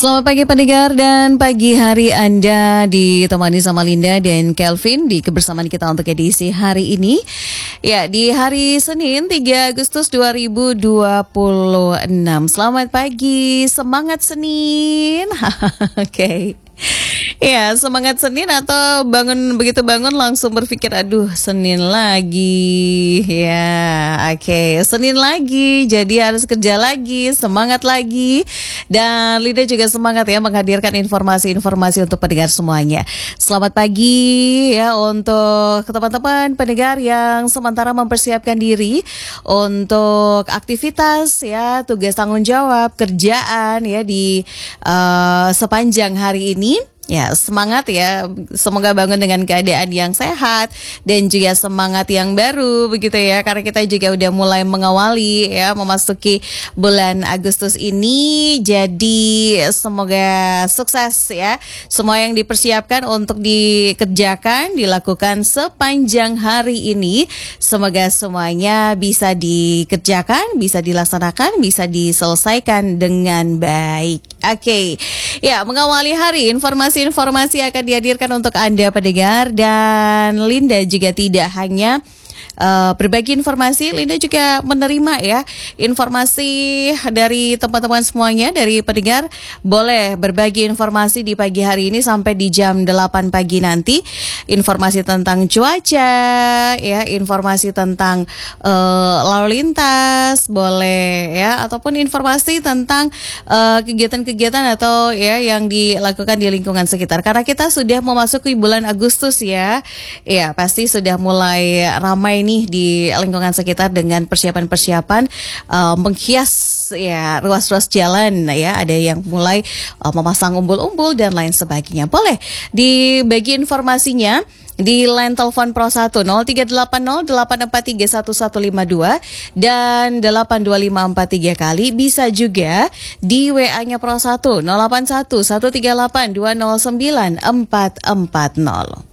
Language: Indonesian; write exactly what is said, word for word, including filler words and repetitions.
Selamat pagi pendengar dan pagi hari Anda ditemani sama Linda dan Kelvin di kebersamaan kita untuk edisi hari ini. Ya, di hari Senin tiga Agustus dua ribu dua puluh enam. Selamat pagi, semangat Senin. Oke. Okay. Ya, semangat Senin atau bangun begitu bangun langsung berpikir aduh Senin lagi. Ya, oke, okay. Senin lagi, jadi harus kerja lagi, semangat lagi. Dan Linda juga semangat ya menghadirkan informasi-informasi untuk pendengar semuanya. Selamat pagi ya untuk teman-teman pendengar yang sementara mempersiapkan diri untuk aktivitas ya, tugas tanggung jawab, kerjaan ya di uh, sepanjang hari ini. Ya, semangat ya. Semoga bangun dengan keadaan yang sehat dan juga semangat yang baru begitu ya. Karena kita juga udah mulai mengawali ya memasuki bulan Agustus ini. Jadi semoga sukses ya. Semua yang dipersiapkan untuk dikerjakan, dilakukan sepanjang hari ini. Semoga semuanya bisa dikerjakan, bisa dilaksanakan, bisa diselesaikan dengan baik. Oke. Okay. Ya, mengawali hari informasi Informasi akan dihadirkan untuk Anda pendengar dan Linda juga tidak hanya uh, berbagi informasi, Linda juga menerima ya informasi dari teman-teman semuanya, dari pendengar. Boleh berbagi informasi di pagi hari ini sampai di jam delapan pagi nanti. Informasi tentang cuaca, ya, informasi tentang uh, lalu lintas, boleh ya, ataupun informasi tentang uh, kegiatan-kegiatan atau ya yang dilakukan di lingkungan sekitar. Karena kita sudah memasuki bulan Agustus ya, ya pasti sudah mulai ramai nih di lingkungan sekitar dengan persiapan-persiapan uh, menghias ya ruas-ruas jalan ya. Ada yang mulai uh, memasang umbul-umbul dan lain sebagainya. Boleh dibagi informasinya di line telepon Pro satu nol tiga delapan nol delapan empat tiga satu satu lima dua dan delapan dua lima empat tiga kali. Bisa juga di W A-nya Pro satu nol delapan satu satu tiga delapan dua nol sembilan empat empat nol.